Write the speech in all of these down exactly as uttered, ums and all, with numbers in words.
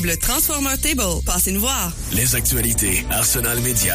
Le Transformer Table. Passez nous voir. Les actualités Arsenal Média.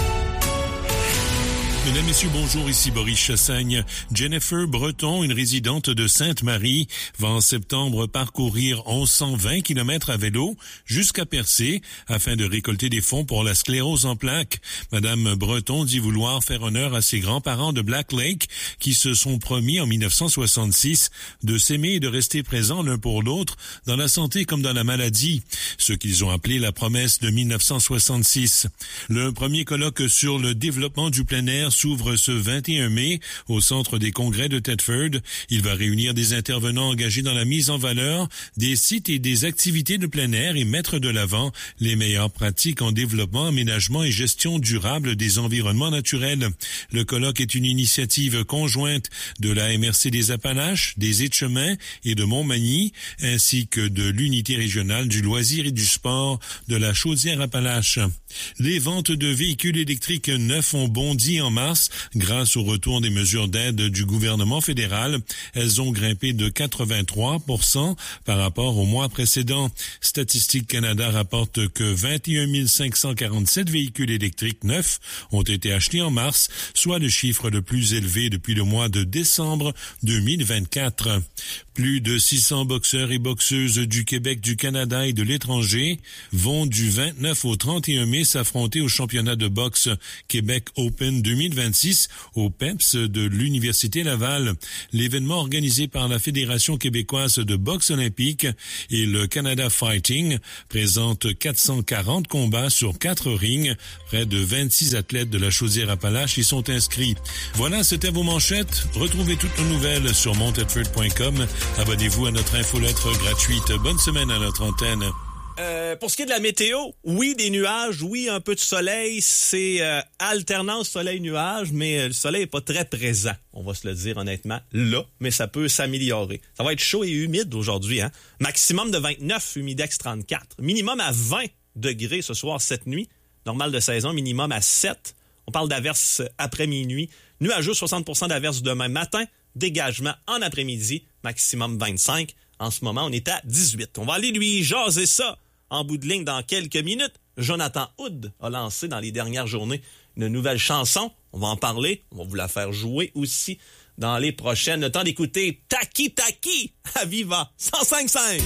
Mesdames, Messieurs, bonjour, ici Boris Chassagne. Jennifer Breton, une résidente de Sainte-Marie, va en septembre parcourir mille cent vingt kilomètres à vélo jusqu'à Percé afin de récolter des fonds pour la sclérose en plaques. Madame Breton dit vouloir faire honneur à ses grands-parents de Black Lake qui se sont promis en dix-neuf cent soixante-six de s'aimer et de rester présents l'un pour l'autre dans la santé comme dans la maladie, ce qu'ils ont appelé la promesse de dix-neuf cent soixante-six. Le premier colloque sur le développement du plein air s'ouvre ce vingt et un mai au Centre des congrès de Thetford. Il va réunir des intervenants engagés dans la mise en valeur des sites et des activités de plein air et mettre de l'avant les meilleures pratiques en développement, aménagement et gestion durable des environnements naturels. Le colloque est une initiative conjointe de la M R C des Appalaches, des Etchemins et de Montmagny, ainsi que de l'unité régionale du loisir et du sport de la Chaudière-Appalaches. Les ventes de véhicules électriques neufs ont bondi en mars grâce au retour des mesures d'aide du gouvernement fédéral. Elles ont grimpé de quatre-vingt-trois pour cent par rapport au mois précédent. Statistique Canada rapporte que vingt et un mille cinq cent quarante-sept véhicules électriques neufs ont été achetés en mars, soit le chiffre le plus élevé depuis le mois de décembre deux mille vingt-quatre. Plus de six cents boxeurs et boxeuses du Québec, du Canada et de l'étranger vont du vingt-neuf au trente et un mai s'affronter au championnat de boxe Québec Open deux mille vingt-six au P E P S de l'Université Laval. L'événement organisé par la Fédération québécoise de boxe olympique et le Canada Fighting présente quatre cent quarante combats sur quatre rings. Près de vingt-six athlètes de la Chaudière-Appalaches y sont inscrits. Voilà, c'était vos manchettes. Retrouvez toutes nos nouvelles sur montedford point com. Abonnez-vous à notre infolettre gratuite. Bonne semaine à notre antenne. Euh, pour ce qui est de la météo, oui, des nuages, oui, un peu de soleil. C'est euh, alternance soleil-nuage, mais euh, le soleil n'est pas très présent, on va se le dire honnêtement, là, mais ça peut s'améliorer. Ça va être chaud et humide aujourd'hui, hein. Maximum de vingt-neuf, humidex trente-quatre. Minimum à vingt degrés ce soir, cette nuit. Normal de saison, minimum à sept. On parle d'averses après minuit. Nuageux, soixante pour cent d'averses demain matin. Dégagement en après-midi, maximum vingt-cinq. En ce moment, on est à dix-huit. On va aller lui jaser ça en bout de ligne dans quelques minutes. Jonathan Hood a lancé dans les dernières journées une nouvelle chanson. On va en parler. On va vous la faire jouer aussi dans les prochaines. Le temps d'écouter Taki Taki à Viva cent cinq cinq.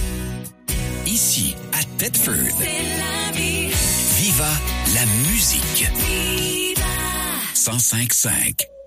Ici, à Thetford. C'est la vie. Viva la musique. Viva. cent cinq cinq.